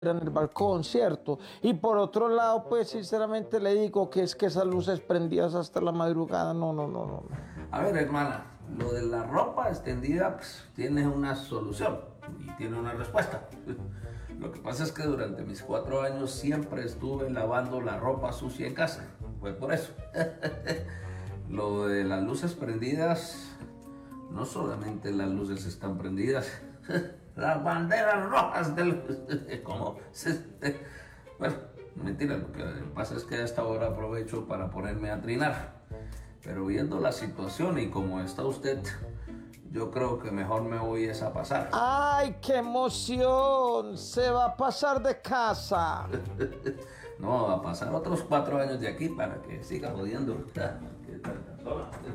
en el balcón, ¿cierto? Y por otro lado, pues sinceramente le digo que es que esas luces prendidas hasta la madrugada, no, no, no, no. A ver, hermana, lo de la ropa extendida pues, tiene una solución y tiene una respuesta. Lo que pasa es que durante mis 4 años siempre estuve lavando la ropa sucia en casa. Fue por eso. Lo de las luces prendidas, no solamente las luces están prendidas, las banderas rojas del... ¿Cómo? Bueno, mentira, lo que pasa es que a esta hora aprovecho para ponerme a trinar. Pero viendo la situación y como está usted, yo creo que mejor me voy es a pasar. ¡Ay, qué emoción! Se va a pasar de casa. No, a pasar otros 4 años de aquí para que siga jodiendo. ¿Qué tal?